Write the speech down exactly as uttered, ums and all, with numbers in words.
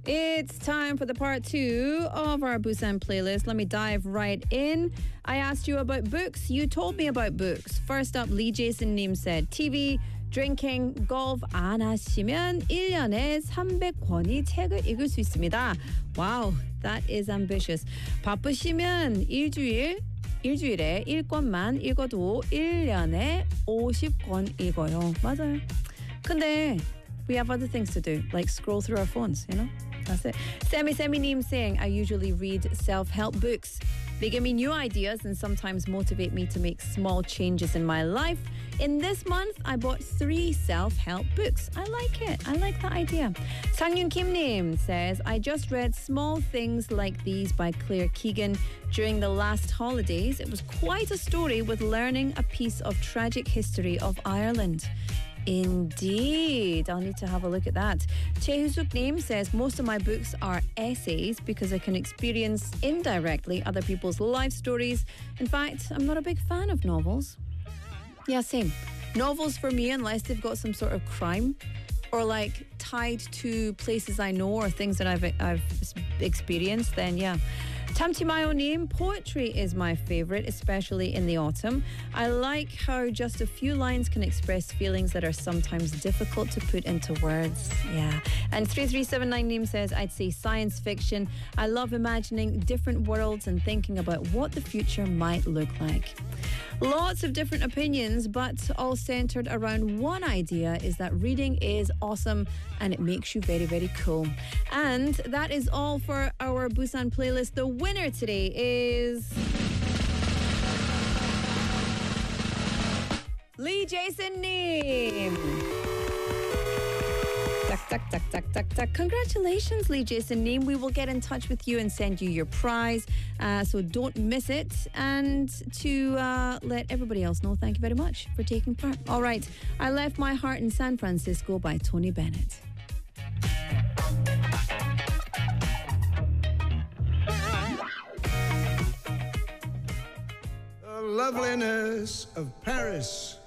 It's time for the part two of our Busan playlist. Let me dive right in. I asked you about books. You told me about books. First up, Lee Jason Nim said T V, drinking, golf 안 하시면 일 년에 삼백 권의 책을 읽을 수 있습니다. Wow, that is ambitious. 바쁘시면 일주일, 일주일에 일 권만 읽어도 일 년에 오십 권 읽어요. 맞아요. 근데 we have other things to do, like scroll through our phones, you know? That's it. Semi Semi Neem saying, I usually read self-help books. They give me new ideas and sometimes motivate me to make small changes in my life. In this month, I bought three self-help books. I like it. I like that idea. Sangyun Kim Neem says, I just read Small Things Like These by Claire Keegan during the last holidays. It was quite a story with learning a piece of tragic history of Ireland. Indeed. I'll need to have a look at that. Chehusuk Neem says, most of my books are essays because I can experience indirectly other people's life stories. In fact, I'm not a big fan of novels. Yeah, same. Novels for me, unless they've got some sort of crime or like tied to places I know or things that I've I've experienced, then yeah. Tamtimayo Neem, poetry is my favourite, especially in the autumn. I like how just a few lines can express feelings that are sometimes difficult to put into words. Yeah. And three three seven nine Neem says, I'd say science fiction. I love imagining different worlds and thinking about what the future might look like. Lots of different opinions, but all centred around one idea, is that reading is awesome and it makes you very, very cool. And that is all for our Busan playlist. The winner today is Lee Jason Neem. Tuck, tuck, tuck, tuck, tuck, tuck. Congratulations, Lee Jason Neem. We will get in touch with you and send you your prize. Uh, so don't miss it. And to uh, let everybody else know, thank you very much for taking part. All right. I Left My Heart in San Francisco by Tony Bennett. The loveliness of Paris